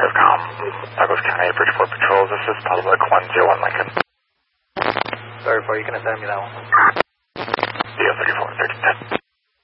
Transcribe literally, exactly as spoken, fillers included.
com, Douglas County, Bridgeport Patrols. This is Public one oh one Lincoln. thirty-four, you can send me that one. D O thirty-four, thirteen ten.